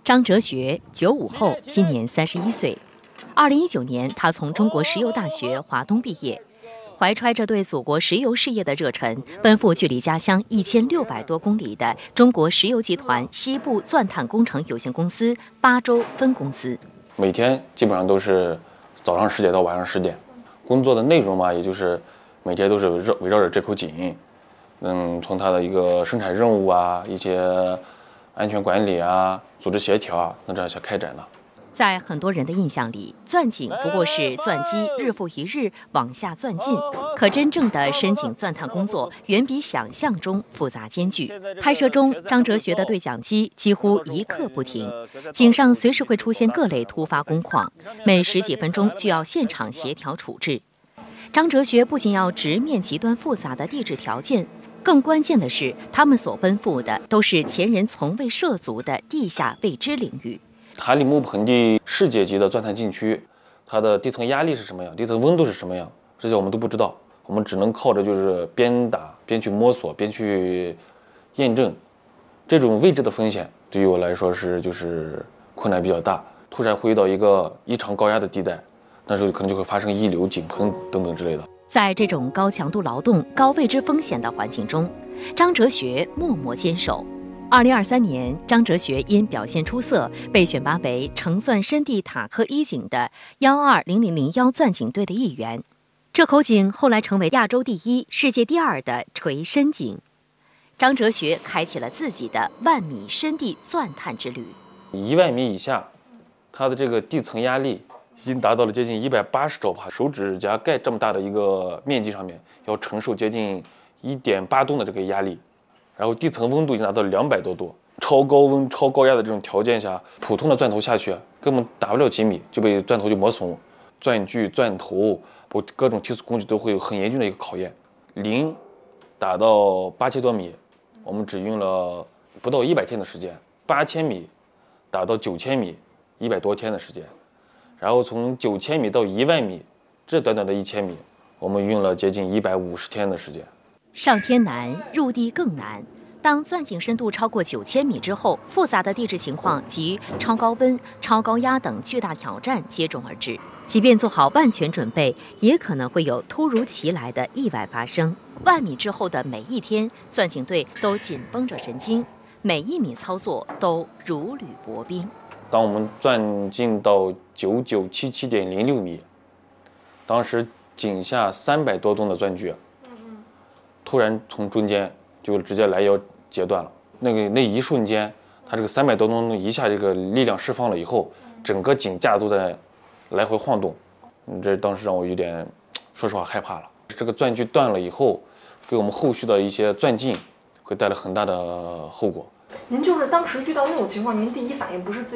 张哲学95后，今年31岁。2019年，他从中国石油大学华东毕业，怀揣着对祖国石油事业的热忱，奔赴距离家乡1600多公里的中国石油集团西部钻探工程有限公司巴州分公司。 每天基本上都是早上10点到晚上10点，工作的内容嘛，也就是每天都是围绕着这口井，从它的一个生产任务啊，一些安全管理啊、组织协调啊，这样去开展的。 在很多人的印象里，钻井不过是钻机日复一日往下钻进，可真正的深井钻探工作远比想象中复杂艰巨。拍摄中，张哲学的对讲机几乎一刻不停，井上随时会出现各类突发工况，每10几分钟就要现场协调处置。张哲学不仅要直面极端复杂的地质条件，更关键的是，他们所奔赴的都是前人从未涉足的地下未知领域。 塔里木盆地世界级的钻探禁区，它的地层压力是什么样，地层温度是什么样，这些我们都不知道，我们只能靠着就是边打边去摸索边去验证。这种未知的风险对于我来说就是困难比较大，突然会遇到一个异常高压的地带，那时候可能就会发生溢流、井喷等等之类的。 在这种高强度劳动、高未知风险的环境中，张哲学默默坚守。2023年，张哲学因表现出色，被选拔为成钻深地塔克一井的1200001钻井队的一员。这口井后来成为亚洲第1、世界第2的垂深井。张哲学开启了自己的10000米深地钻探之旅。 1万米以下，它的这个地层压力已经达到了接近180兆帕，手指甲盖这么大的一个面积上面，要承受接近1.8吨的这个压力。然后地层温度已经达到了200多度，超高温、超高压的这种条件下，普通的钻头下去根本打不了几米，就被钻头就磨损。钻具、钻头，各种提速工具都会有很严峻的一个考验。0打到8000多米，我们只用了不到100天的时间；8000米打到9000米，100多天的时间。然后从9000米到1万米，这短短的1000米，我们用了接近150天的时间。 上天难，入地更难。当钻井深度超过9000米之后，复杂的地质情况及超高温、超高压等巨大挑战接踵而至。即便做好万全准备，也可能会有突如其来的意外发生。10000米之后的每一天，钻井队都紧绷着神经，每1米操作都如履薄冰。 当我们钻进到9977.06米，当时井下300多吨的钻具突然从中间就直接来腰截断了。那一瞬间，它这个300多吨一下这个力量释放了以后，整个井架都在来回晃动。这当时让我有点，说实话害怕了。这个钻具断了以后，给我们后续的一些钻进会带来很大的后果。 您就是当时遇到那种情况，您第一反应不是自己